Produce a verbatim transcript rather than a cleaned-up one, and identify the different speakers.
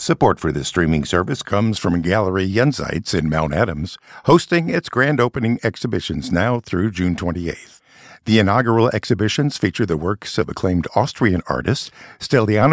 Speaker 1: Support for this streaming service comes from Gallery Jenseits in Mount Adams, hosting its grand opening exhibitions now through June twenty-eighth. The inaugural exhibitions feature the works of acclaimed Austrian artists Stelliano